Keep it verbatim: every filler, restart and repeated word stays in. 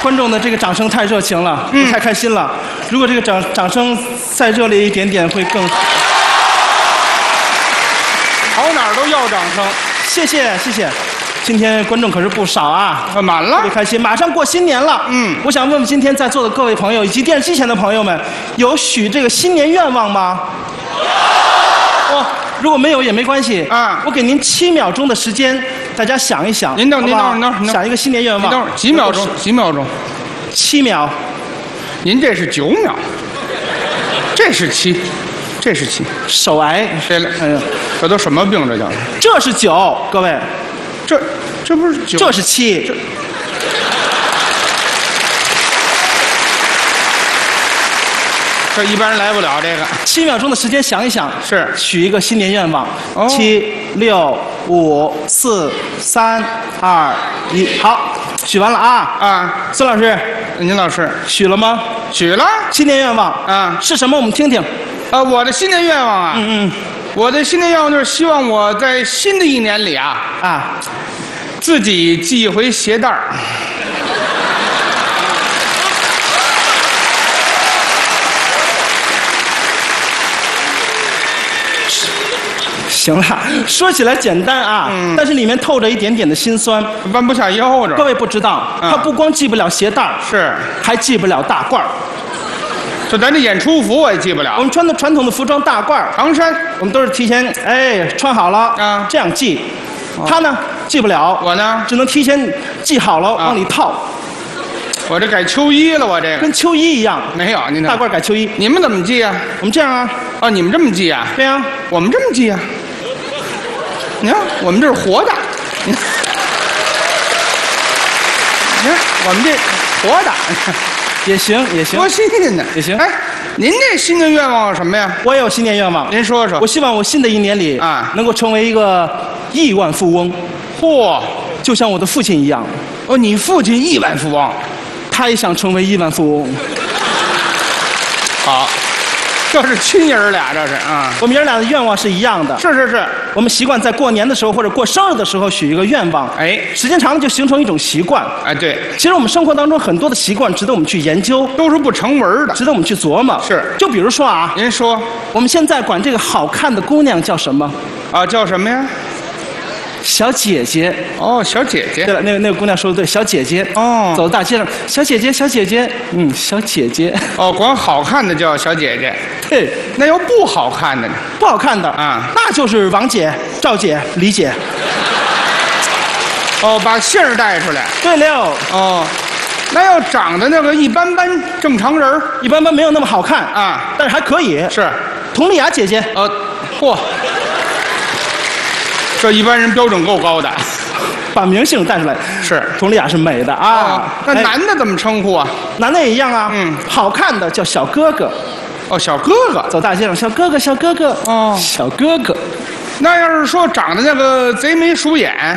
观众的这个掌声太热情了，嗯，太开心了。如果这个掌掌声再热烈一点点，会更好。 跑哪儿都要掌声。 谢谢谢谢，今天观众可是不少啊， 啊，满了， 特别开心。马上过新年了， 嗯， 我想问问今天在座的各位朋友以及电视机前的朋友们，有许这个新年愿望吗？哦，如果没有也没关系啊， 我给您七秒钟的时间，大家想一想。 您等，您等，您等， 想一个新年愿望。 您等会儿，几秒钟？几秒钟？ 七秒。 您这是九秒，这是七，这是七。 手癌， 谁来？ 哎呀， 这都什么病？这叫？ 这是九，各位， 这这不是九？ 这是七。 这一般人来不了这个。 七秒钟的时间想一想， 是许一个新年愿望。 哦、 七六五四三二一，好，许完了啊啊！ 孙老师， 您老师许了吗？ 许了。 新年愿望啊是什么？我们听听。 啊，我的新年愿望啊， 嗯嗯， 我的新年愿望就是希望我在新的一年里啊啊， 自己系一回鞋带儿。 行了，说起来简单啊，嗯、但是里面透着一点点的辛酸， 弯不下腰着。 各位不知道，嗯、他不光系不了鞋带儿， 是还系不了大褂儿。 就咱这演出服我也系不了。 我们穿的传统的服装大褂儿、 长衫， 我们都是提前哎穿好了啊，这样系。哦、他呢系不了， 我呢只能提前系好了、啊、往里套。 我这改秋衣了，我这个跟秋衣一样。 没有，您大褂改秋衣。 你们怎么系啊？ 我们这样啊。 哦，你们这么系啊？ 对呀、啊， 我们这么系啊。你看，我们这是活的。你看，你看我们这活的也行，也行， 多新鲜呢， 也行。 哎，您这新年愿望是什么呀？ 我也有新年愿望， 您说说。 我希望我新的一年里啊，能够成为一个亿万富翁。 嚯， 就像我的父亲一样。 哦，你父亲亿万富翁， 他也想成为亿万富翁。 好。这是亲爷儿俩，这是啊。 我们爷儿俩的愿望是一样的。 是是是， 我们习惯在过年的时候或者过生日的时候许一个愿望。 哎， 时间长了就形成一种习惯。 哎，对。 其实我们生活当中很多的习惯值得我们去研究， 都是不成文的， 值得我们去琢磨。 是。 就比如说啊， 您说， 我们现在管这个好看的姑娘叫什么？ 啊，叫什么呀？ 小姐姐。 哦，小姐姐。 对了，那个那个姑娘说的对，小姐姐。 哦， 走大街上，小姐姐，小姐姐，嗯，小姐姐。 哦，管好看的叫小姐姐。 对， 那要不好看的呢？ 不好看的啊， 那就是王姐、赵姐、李姐。 哦，把姓儿带出来。 对了。 哦，那要长得那个一般般，正常人一般般，没有那么好看啊， 但是还可以。 是， 佟丽娅姐姐。 呃，嚯。这一般人标准够高的， 把明星带出来是。 佟丽娅是美的啊。 哦、那男的怎么称呼啊？ 男的也一样啊。 嗯， 好看的叫小哥哥。 哦，小哥哥。 走大街上，小哥哥，小哥哥。 哦， 小哥哥。 那要是说长得那个贼眉鼠眼。